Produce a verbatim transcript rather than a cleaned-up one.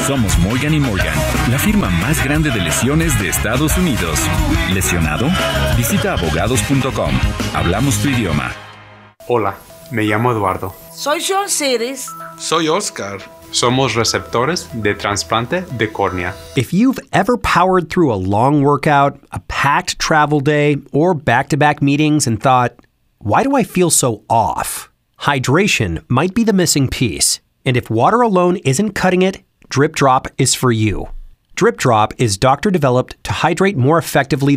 Somos Morgan y Morgan, la firma más grande de lesiones de Estados Unidos. ¿Lesionado? Visita abogados punto com. Hablamos tu idioma. Hola, me llamo Eduardo. Soy John Ceres. Soy Oscar. Somos receptores de trasplante de córnea. If you've ever powered through a long workout, a packed travel day, or back-to-back meetings and thought, why do I feel so off? Hydration might be the missing piece. And if water alone isn't cutting it, Drip Drop is for you. Drip Drop is doctor-developed to hydrate more effectively